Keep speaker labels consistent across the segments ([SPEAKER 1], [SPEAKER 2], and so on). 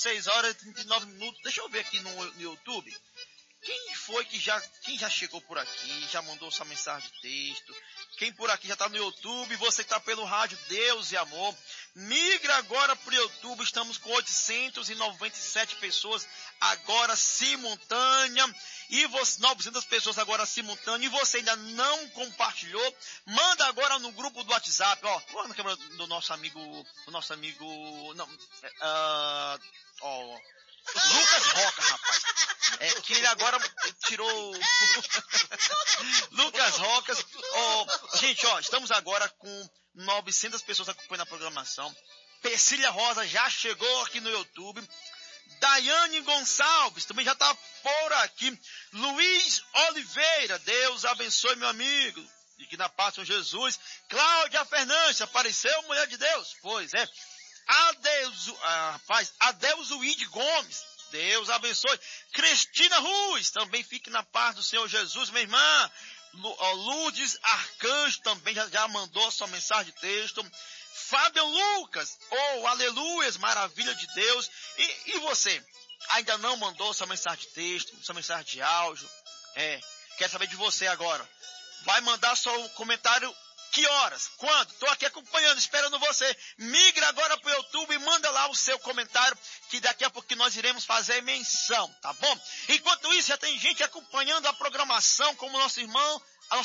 [SPEAKER 1] 6 horas e 39 minutos. Deixa eu ver aqui no YouTube. Quem já chegou por aqui, já mandou sua mensagem de texto? Quem por aqui já está no YouTube, você que está pelo rádio Deus e Amor, migra agora para o YouTube. Estamos com 897 pessoas agora simultânea. E 900 pessoas agora simultânea. E você ainda não compartilhou, manda agora no grupo do WhatsApp. Ó, na câmera do nosso amigo. Lucas Roca, rapaz. É que ele agora tirou Lucas Rocas. Gente, estamos agora com 900 pessoas acompanhando a programação. Persília Rosa já chegou aqui no YouTube. Daiane Gonçalves também já está por aqui. Luiz Oliveira, Deus abençoe meu amigo. E que na paz, Senhor Jesus. Cláudia Fernandes, apareceu, mulher de Deus? Pois é. Adeusuíde Gomes, Deus abençoe. Cristina Ruiz, também fique na paz do Senhor Jesus, minha irmã. Lourdes Arcanjo também já mandou sua mensagem de texto. Fábio Lucas, aleluias, maravilha de Deus. E você, ainda não mandou sua mensagem de texto, sua mensagem de áudio? Quero saber de você agora. Vai mandar seu comentário. Que horas? Quando? Estou aqui acompanhando, esperando você. Migra agora para o YouTube e manda lá o seu comentário, que daqui a pouco nós iremos fazer menção, tá bom? Enquanto isso, já tem gente acompanhando a programação, como a nossa irmã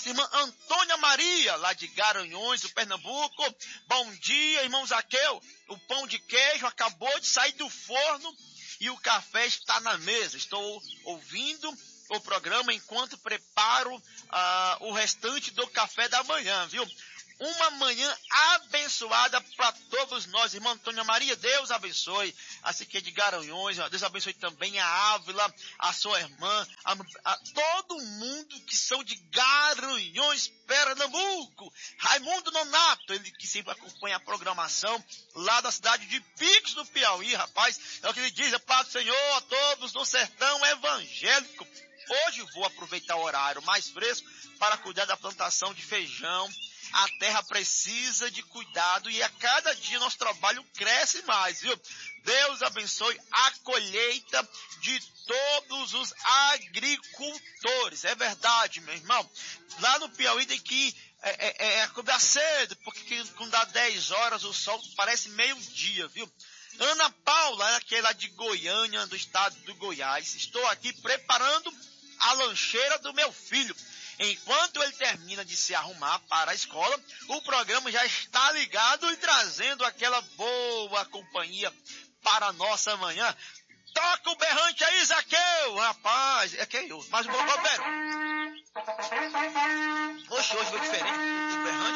[SPEAKER 1] Antônia Maria, lá de Garanhuns, do Pernambuco. Bom dia, irmão Zaqueu. O pão de queijo acabou de sair do forno e o café está na mesa. Estou ouvindo o programa enquanto preparo o restante do café da manhã, viu? Uma manhã abençoada para todos nós, irmã Antônia Maria, Deus abençoe. A Siqueira de Garanhuns, Deus abençoe também a Ávila, a sua irmã, a todo mundo que são de Garanhuns, Pernambuco. Raimundo Nonato, ele que sempre acompanha a programação lá da cidade de Picos do Piauí, rapaz. É o que ele diz, Pai do Senhor a todos do sertão evangélico. Hoje vou aproveitar o horário mais fresco para cuidar da plantação de feijão. A terra precisa de cuidado e a cada dia nosso trabalho cresce mais, viu? Deus abençoe a colheita de todos os agricultores. É verdade, meu irmão. Lá no Piauí tem que acordar cedo, porque quando dá 10 horas o sol parece meio-dia, viu? Ana Paula, aquela de Goiânia, do estado do Goiás. Estou aqui preparando a lancheira do meu filho. Enquanto ele termina de se arrumar para a escola, o programa já está ligado e trazendo aquela boa companhia para a nossa manhã. Toca o berrante aí, Zaqueu! Rapaz, é que é eu. Mas o Roberto. Poxa, hoje foi diferente. O berrante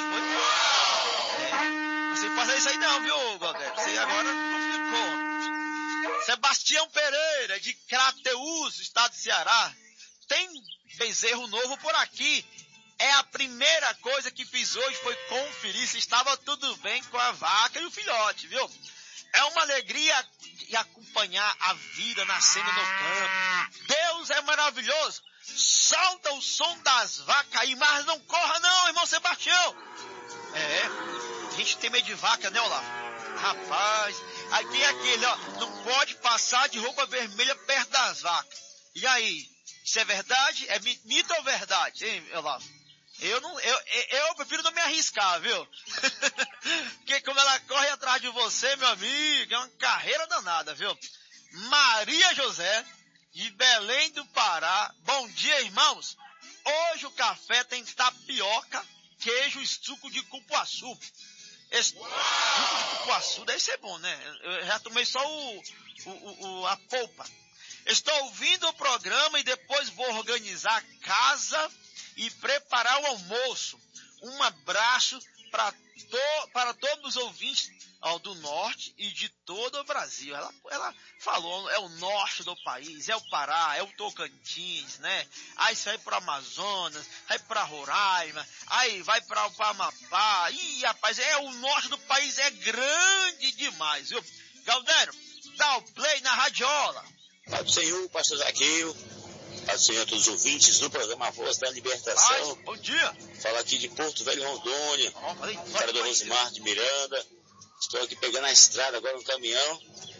[SPEAKER 1] foi. Você faz isso aí não, viu, Roberto? Você agora não ficou. Sebastião Pereira, de Crateús, estado de Ceará. Tem bezerro novo por aqui. É a primeira coisa que fiz hoje foi conferir se estava tudo bem com a vaca e o filhote, viu? É uma alegria acompanhar a vida nascendo no campo. Deus é maravilhoso. Solta o som das vacas aí, mas não corra não, irmão Sebastião. A gente tem medo de vaca, né, Olavo? Rapaz, aí tem aquele, não pode passar de roupa vermelha perto das vacas. E aí? Isso é verdade? É mito ou verdade? Hein, Olavo? Eu prefiro não me arriscar, viu? Porque como ela corre atrás de você, meu amigo, é uma carreira danada, viu? Maria José, de Belém do Pará. Bom dia, irmãos. Hoje o café tem tapioca, queijo e suco de cupuaçu. Suco de cupuaçu deve ser bom, né? Eu já tomei só a polpa. Estou ouvindo o programa e depois vou organizar a casa e preparar o almoço. Um abraço para todos os ouvintes do norte e de todo o Brasil. Ela falou, é o norte do país, é o Pará, é o Tocantins, né? Aí você vai para o Amazonas, vai para Roraima, aí vai para o Amapá. Ih, rapaz, o norte do país é grande demais, viu? Galdério, dá o play na radiola.
[SPEAKER 2] Pai do Senhor, pastor Zaqueu, Pai do Senhor, a todos os ouvintes do programa Voz da Libertação.
[SPEAKER 1] Bom dia.
[SPEAKER 2] Fala aqui de Porto Velho, Rondônia, cara do Rosimar de Miranda. Estou aqui pegando a estrada agora no caminhão.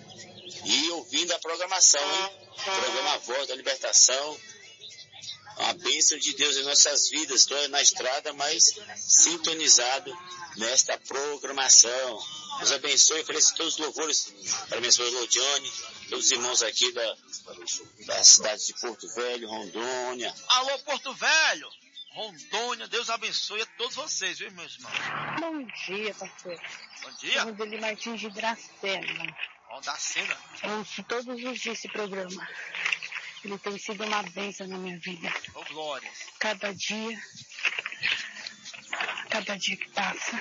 [SPEAKER 2] e ouvindo a programação, hein? Programa Voz da Libertação. A bênção de Deus em nossas vidas. Estou na estrada, mas sintonizado nesta programação. Deus abençoe e ofereça todos os louvores para minha esposa Lodiane, todos os irmãos aqui da cidade de Porto Velho, Rondônia.
[SPEAKER 1] Alô, Porto Velho, Rondônia, Deus abençoe a todos vocês, viu, meus irmãos?
[SPEAKER 3] Bom dia, pastor.
[SPEAKER 1] Bom dia.
[SPEAKER 3] Somos Eli Martins de Dracena.
[SPEAKER 1] Rondacena.
[SPEAKER 3] Ouço todos os dias esse programa. Ele tem sido uma bênção na minha vida.
[SPEAKER 1] Ô, glória.
[SPEAKER 3] Cada dia que passa,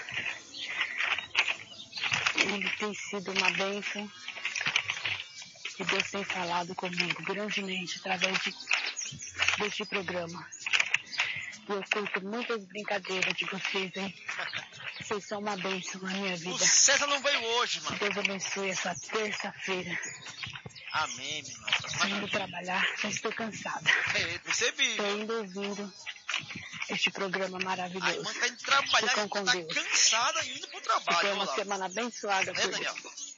[SPEAKER 3] ele tem sido uma bênção. E Deus tem falado comigo grandemente através deste programa. E eu curto muitas brincadeiras de vocês, hein? Vocês são uma bênção na minha vida.
[SPEAKER 1] O César não veio hoje, mano.
[SPEAKER 3] Deus abençoe essa terça-feira.
[SPEAKER 1] Amém, meu irmão.
[SPEAKER 3] Estou indo trabalhar, já estou cansada.
[SPEAKER 1] Percebi.
[SPEAKER 3] Estou indo ouvindo este programa maravilhoso.
[SPEAKER 1] A irmã tá indo trabalhar,
[SPEAKER 3] Ficam com
[SPEAKER 1] tá
[SPEAKER 3] Deus.
[SPEAKER 1] cansada e indo pro
[SPEAKER 3] Que
[SPEAKER 1] trabalho.
[SPEAKER 3] tenha uma
[SPEAKER 1] Olá.
[SPEAKER 3] semana abençoada por
[SPEAKER 1] Daniel?
[SPEAKER 3] Deus.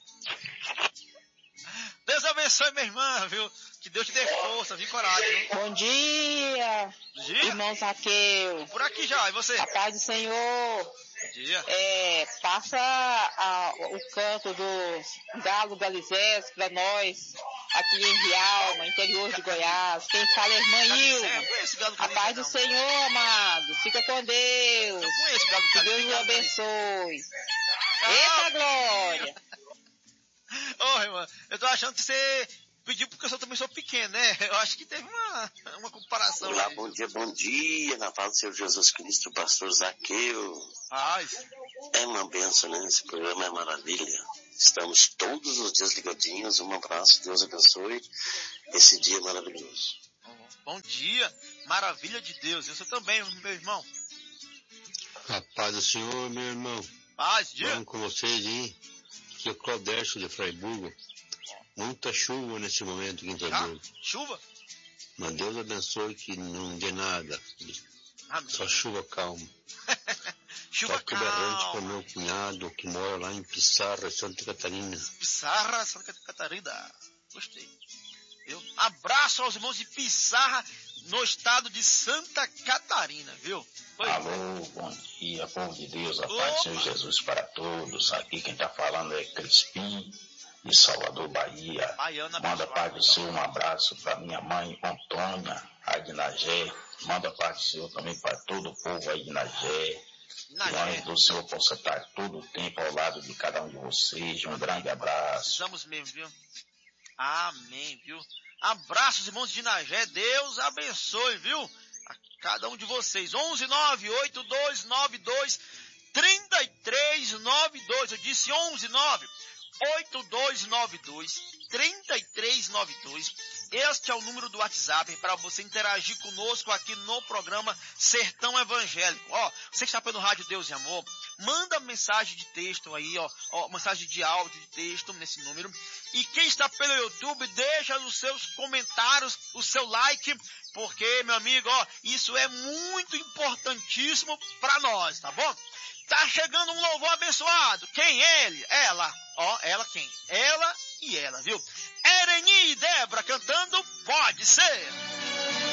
[SPEAKER 1] Deus abençoe minha irmã, viu? Que Deus te dê força, viu? Coragem, viu?
[SPEAKER 4] Bom dia,
[SPEAKER 1] Bom dia.
[SPEAKER 4] irmão Zaqueu.
[SPEAKER 1] Por aqui já, e você?
[SPEAKER 4] A paz do Senhor.
[SPEAKER 1] Bom dia.
[SPEAKER 4] Passa o canto do Galo Galizés para nós, aqui em Rialma, interior de Goiás. Quem fala é a irmã Ilma.
[SPEAKER 1] Eu conheço o Galo
[SPEAKER 4] A
[SPEAKER 1] Galizé,
[SPEAKER 4] paz do
[SPEAKER 1] não.
[SPEAKER 4] Senhor, amado. Fica com Deus.
[SPEAKER 1] Eu conheço o Galo
[SPEAKER 4] Que
[SPEAKER 1] Galizé.
[SPEAKER 4] Deus o
[SPEAKER 1] Galo Galizé.
[SPEAKER 4] abençoe.
[SPEAKER 1] Ah,
[SPEAKER 4] Eita glória.
[SPEAKER 1] Ô, irmã, eu tô achando que você pediu porque eu também sou pequeno, né? Eu acho que teve uma comparação.
[SPEAKER 2] Olá,
[SPEAKER 1] aí.
[SPEAKER 2] bom dia, na paz do Senhor Jesus Cristo, pastor Zaqueu.
[SPEAKER 1] Paz.
[SPEAKER 2] É uma bênção, né? Esse programa é maravilha. Estamos todos os dias ligadinhos. Um abraço, Deus abençoe esse dia maravilhoso.
[SPEAKER 1] Bom dia, maravilha de Deus. Você também, meu irmão.
[SPEAKER 5] A paz do Senhor, meu irmão.
[SPEAKER 1] Paz, dia.
[SPEAKER 5] Vamos com vocês aí. Aqui é o Claudércio de Fraiburgo. Muita chuva nesse momento aqui em Fraiburgo.
[SPEAKER 1] Chuva?
[SPEAKER 5] Mas Deus abençoe que não dê nada.
[SPEAKER 1] Amém.
[SPEAKER 5] Só chuva calma.
[SPEAKER 1] Chuva
[SPEAKER 5] Toque berrante para
[SPEAKER 1] calma.
[SPEAKER 5] meu cunhado que mora lá em Pissarra, Santa Catarina.
[SPEAKER 1] Pissarra, Santa Catarina. Gostei. Abraço aos irmãos de Pissarra, no estado de Santa Catarina, viu? Foi.
[SPEAKER 6] Alô, bom dia, povo de Deus, a paz do Senhor Jesus para todos. Aqui quem está falando é Crispim, de Salvador, Bahia.
[SPEAKER 1] Baiana,
[SPEAKER 6] Manda a
[SPEAKER 1] abençoada.
[SPEAKER 6] paz do Senhor, um abraço para minha mãe Antônia, aí de Nagé. Manda a paz do Senhor também para todo o povo aí de Nagé. Que o
[SPEAKER 1] Nagé.
[SPEAKER 6] anjo do Senhor possa estar todo o tempo ao lado de cada um de vocês. Um grande abraço.
[SPEAKER 1] Precisamos mesmo, viu? Amém, viu? Abraços, irmãos de Nagé. Deus abençoe, viu? A cada um de vocês. 11982923392. Eu disse 11982923392. Este é o número do WhatsApp para você interagir conosco aqui no programa Sertão Evangélico. Ó, você que está pelo Rádio Deus e Amor, manda mensagem de texto aí, ó, mensagem de áudio de texto nesse número. E quem está pelo YouTube, deixa nos seus comentários o seu like, porque, meu amigo, ó, isso é muito importantíssimo para nós, tá bom? Tá chegando um louvor abençoado. Quem? Ele? Ela. Ó, ela quem? Ela e ela, viu? Ereni e Débora cantando Pode Ser.